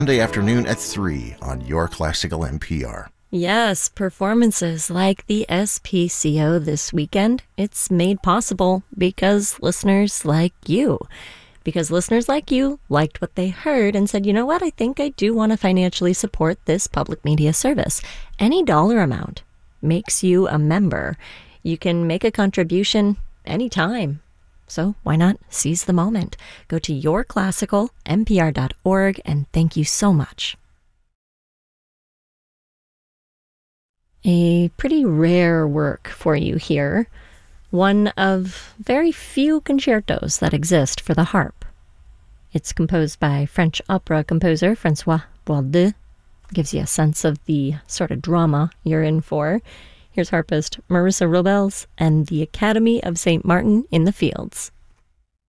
Sunday afternoon at 3 on Your Classical NPR. Yes, performances like the SPCO this weekend, it's made possible because listeners like you. Because listeners like you liked what they heard and said, you know what, I think I do want to financially support this public media service. Any dollar amount makes you a member. You can make a contribution anytime. So why not seize the moment? Go to yourclassicalnpr.org and thank you so much. A pretty rare work for you here. One of very few concertos that exist for the harp. It's composed by French opera composer François Boisdeu. Gives you a sense of the sort of drama you're in for. Here's harpist Marissa Robles and the Academy of St. Martin in the Fields.